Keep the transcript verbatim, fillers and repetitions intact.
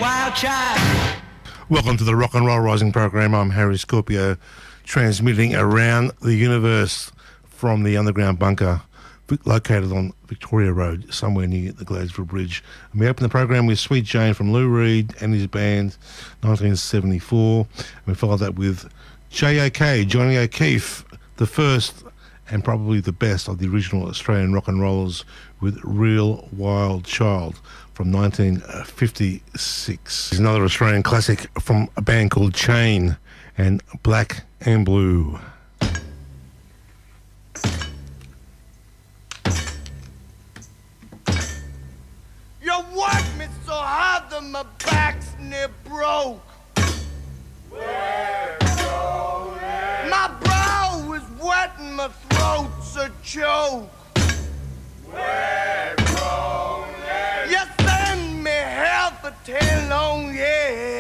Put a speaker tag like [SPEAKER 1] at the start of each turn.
[SPEAKER 1] wild child.
[SPEAKER 2] Welcome to the Rock and Roll Rising program. I'm Harry Scorpio, transmitting around the universe from the underground bunker located on Victoria Road, somewhere near the Gladesville Bridge. And we open the program with Sweet Jane from Lou Reed and his band, nineteen seventy-four. And we followed that with J O K, Johnny O'Keefe, the first and probably the best of the original Australian rock and rollers, with Real Wild Child from nineteen fifty-six. There's another Australian classic from a band called Chain and Black and Blue.
[SPEAKER 3] You work me so hard that my back's near broke. We're rolling. My brow is wet and my throat's a choke. We're rolling. You send me half a ten long years.